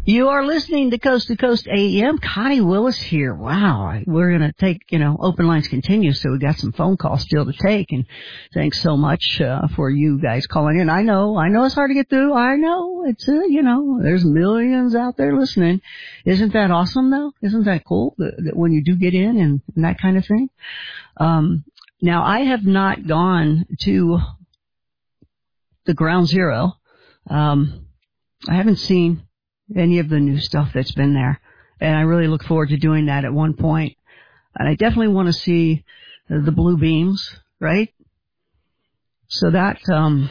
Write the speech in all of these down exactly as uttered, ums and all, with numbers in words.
You are listening to Coast to Coast A M. Connie Willis here. Wow. We're going to take, you know, open lines continue, so we got some phone calls still to take. And thanks so much uh, for you guys calling in. I know, I know it's hard to get through. I know it's, uh, you know, there's millions out there listening. Isn't that awesome, though? Isn't that cool that, that when you do get in and, and that kind of thing? Um, now, I have not gone to the Ground Zero. Um, I haven't seen any of the new stuff that's been there. And I really look forward to doing that at one point. And I definitely want to see the blue beams, right? So that, um,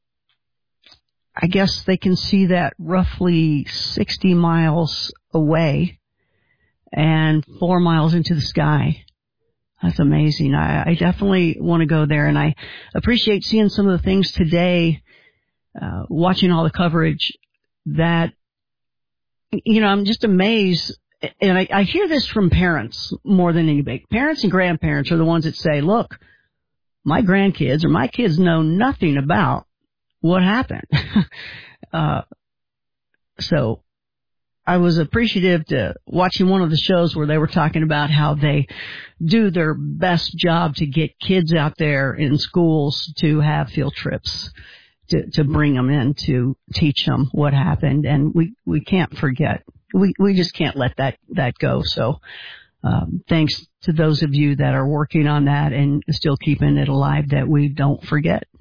I guess they can see that roughly sixty miles away and four miles into the sky. That's amazing. I, I definitely want to go there. And I appreciate seeing some of the things today, uh, watching all the coverage that, you know, I'm just amazed, and I, I hear this from parents more than anybody. Parents and grandparents are the ones that say, look, my grandkids or my kids know nothing about what happened. uh, so I was appreciative to watching one of the shows where they were talking about how they do their best job to get kids out there in schools to have field trips. To, to bring them in to teach them what happened, and we, we can't forget. We we just can't let that that go. So, um, thanks to those of you that are working on that and still keeping it alive, that we don't forget.